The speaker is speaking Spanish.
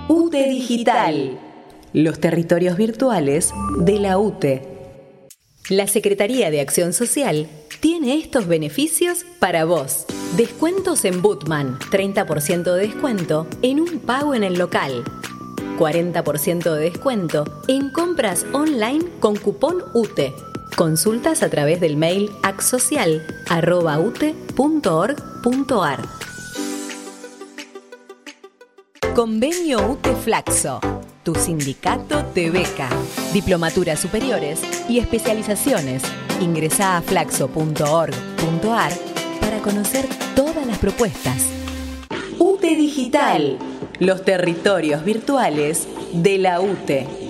UTE Digital, los territorios virtuales de la UTE. La Secretaría de Acción Social tiene estos beneficios para vos. Descuentos en Bootman, 30% de descuento en un pago en el local. 40% de descuento en compras online con cupón UTE. Consultas a través del mail acsocial@ute.org.ar. Convenio UTE Flaxo. Tu sindicato te beca. Diplomaturas superiores y especializaciones. Ingresá a flaxo.org.ar para conocer todas las propuestas. UTE Digital, los territorios virtuales de la UTE.